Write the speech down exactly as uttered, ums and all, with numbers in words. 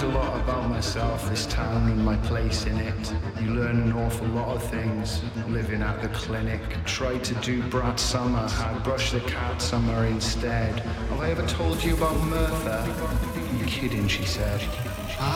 learned a lot about myself, this town and my place in it. You learn an awful lot of things living at the clinic. Tried to do Brat Summer, had Brush the Cat Summer instead. Have I ever told you about Mertha? You're kidding, she said.